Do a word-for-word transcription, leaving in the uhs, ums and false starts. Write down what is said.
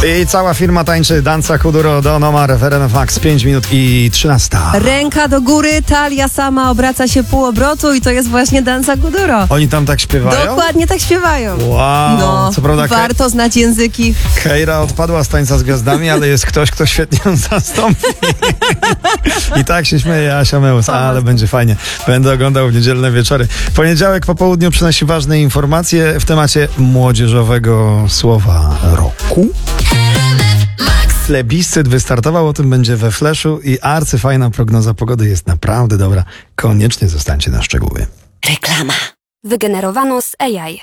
I cała firma tańczy Danza Kuduro, Don Omar, w R M F Max, pięć minut i trzynasta. Ręka do góry, talia sama obraca się pół obrotu i to jest właśnie Danza Kuduro. Oni tam tak śpiewają? Dokładnie tak śpiewają. Wow, No, co prawda warto znać języki. Keira odpadła z Tańca z Gwiazdami, ale jest ktoś, kto świetnie ją zastąpi. I tak się śmieje Asia Meus, ale będzie fajnie. Będę oglądał w niedzielne wieczory. Poniedziałek po południu przynosi ważne informacje w temacie młodzieżowego słowa roku. Plebiscyt wystartował, o tym będzie we Flashu i arcyfajna prognoza pogody jest naprawdę dobra. Koniecznie zostańcie na szczegóły. Reklama. Wygenerowano z A I.